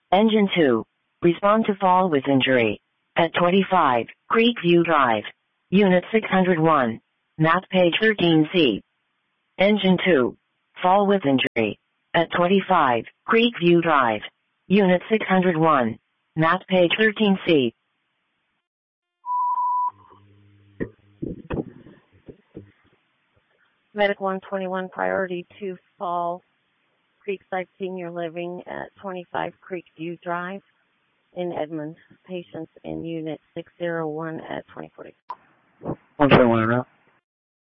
Engine 2. Respond to fall with injury. At 25, Creekview Drive. Unit 601. Map page 13C. Engine 2. Fall with injury. At 25, Creekview Drive. Unit 601. Map page 13C. Medic 121, priority 2, fall. Creekside Senior Living at 25 Creekview Drive in Edmond. Patients in Unit 601 at 2040. 121 en route.